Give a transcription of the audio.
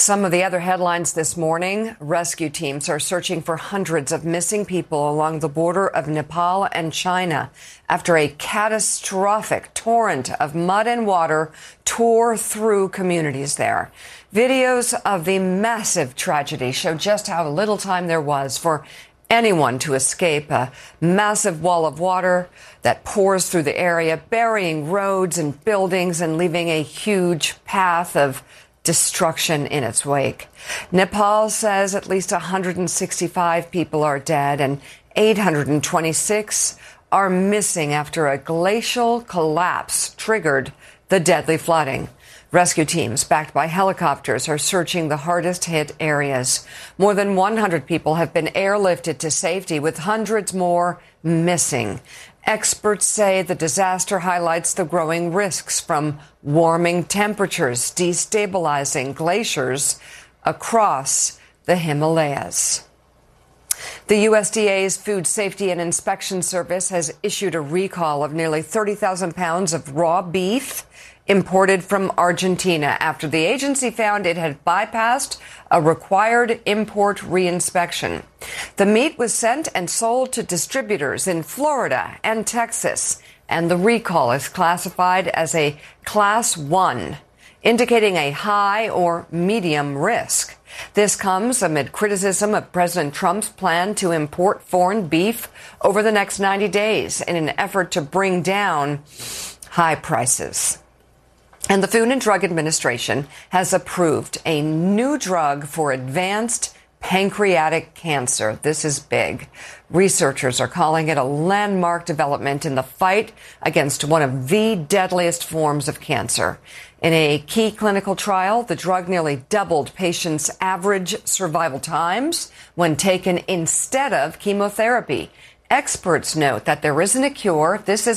Some of the other headlines this morning: rescue teams are searching for hundreds of missing people along the border of Nepal and China after a catastrophic torrent of mud and water tore through communities there. Videos of the massive tragedy show just how little time there was for anyone to escape a massive wall of water that pours through the area, burying roads and buildings and leaving a huge path of destruction in its wake. Nepal says at least 165 people are dead and 826 are missing after a glacial collapse triggered the deadly flooding. Rescue teams, backed by helicopters, are searching the hardest hit areas. More than 100 people have been airlifted to safety, with hundreds more missing. Experts say the disaster highlights the growing risks from warming temperatures, destabilizing glaciers across the Himalayas. The USDA's Food Safety and Inspection Service has issued a recall of nearly 30,000 pounds of raw beef imported from Argentina after the agency found it had bypassed a required import reinspection. The meat was sent and sold to distributors in Florida and Texas, and the recall is classified as a Class 1, indicating a high or medium risk. This comes amid criticism of President Trump's plan to import foreign beef over the next 90 days in an effort to bring down high prices. And the Food and Drug Administration has approved a new drug for advanced pancreatic cancer. This is big. Researchers are calling it a landmark development in the fight against one of the deadliest forms of cancer. In a key clinical trial, the drug nearly doubled patients' average survival times when taken instead of chemotherapy. Experts note that there isn't a cure. This is